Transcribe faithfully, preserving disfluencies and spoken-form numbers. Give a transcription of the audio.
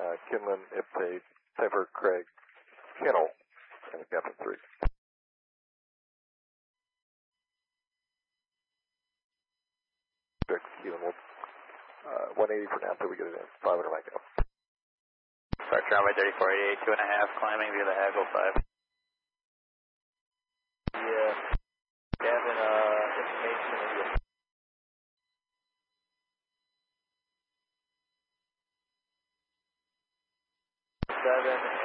uh, Kinlan, Iptate, Cypher, Craig, Kennel, and Captain three. Keelan, we'll, uh, one eighty for now until we get it in. five hundred mic up. Departure runway thirty-four eighty-eight, two and a half, climbing via the Hagel five. Yeah, Gavin, uh, information of your seven.